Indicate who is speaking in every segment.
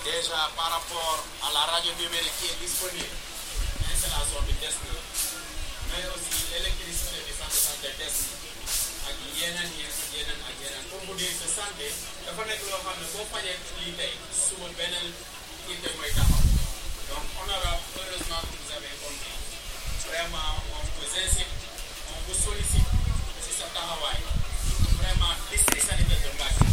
Speaker 1: déjà par rapport à la radio numérique qui est disponible installation bi des na mais aussi l'électricité du centre de santé des na ak yeneen pour vous dire que santé dafa nekk loo xam ne boo fajee lii tey suba beneen idée mooy taxaw donc honorable heureusement que vous avez compris vraiment on vous incite on vous sollicite si sa taxawaay vraiment district sanitaire de Mbacké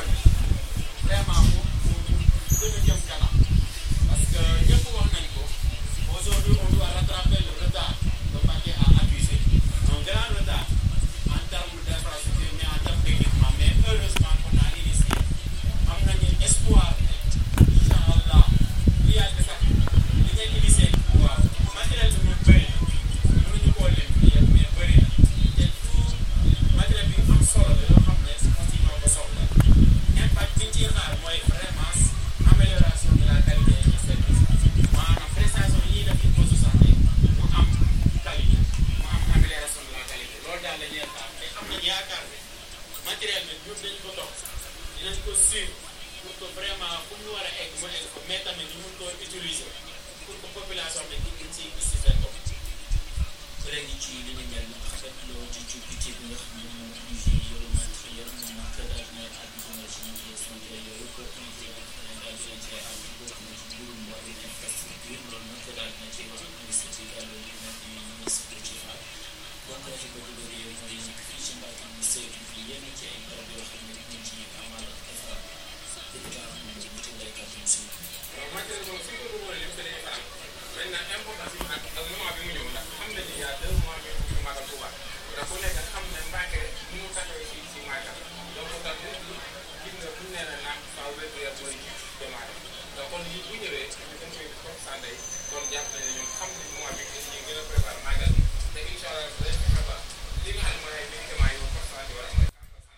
Speaker 1: vraiment mu gën a jëm kanam parce que ñëpp wax nañ ko aujourd'hui on doit rattraper le retard que Mbacké a accusé un grand retard en termes d'infrastructure mais en termes d'équipement mais heureusement qu'on a initié am nañu espoir incha allah lu yàgg sax li ngay initié waaw matériel bi mu bëri mënuñu koo lim yëpp mais bëri na te tout matériel bi am solo la yoo xam ne aussi ñoo ko soxla impact bi ñu ciy xaar mooy vraiment amélioration de la qualité des services maanaam prestation yi ñuy def ci poste de santé mu am qualité mu am amélioration de la qualité loolu daal la ñuy xaar te am nañu yaakaar ne matériel bi ñun dañ ko topp dinañ ko suivre pour que vraiment fu mu war a egg mu egg ko mais tamit ñu mun koo utiliser pour que population bi di ci gis ci seen bopp.
Speaker 2: léegi ci li ñu mel en fait loo ci coppite bi nga xam ne moom obligé yow matériel moom nag daal di may àdduna ci santé yooyu bokk na ci daal di ci àdd bokk na ci mbirum wàllu infrastructure loolu nag daal di na ci wax ministre bi daal di nekk ministre ci faat bokk na ci bëgg bëgg yow mooy nekk fii ci Mbacké ñu saytu fii yenn ci ay barab yoo xam ne ñu ci amal defar députat moom mu ci lay kàddu si
Speaker 1: waaw matériel moom fi ko bëggoon lim dañuy faral maintenant importance bi ak moment bi mu ñëw ndax xam nañu il y a 2 mois ñu ngi magal Touba ndax ku nekk xam ne Mbacké ni mu taxawee si magal donc tamit gis nga bu nee la naam faaw wér-gu-yaram mooy démarré donc kon lii bu ñëwee ñu dañ koy comme santé kon jàpp nañu ñoom xam nañu mois bi ñu gën a préparé magal te incha allah dañ ko préparé li nga xam ne mooy médicaments yi comme santé wala mooy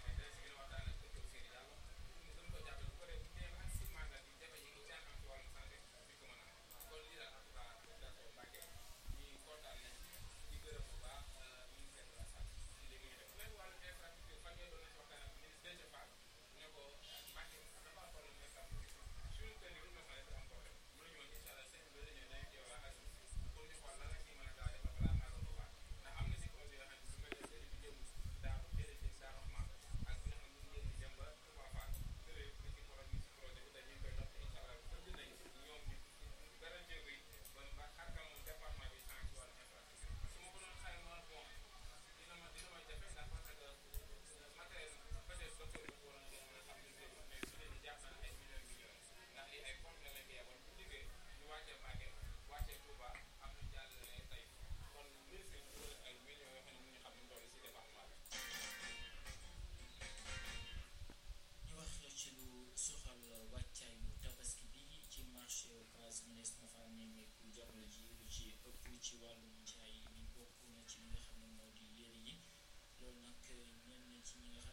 Speaker 2: ci wàllum njaay mi bokk na ci li nga xam ne moo di yére yi loolu nag ñenn ci ñi nga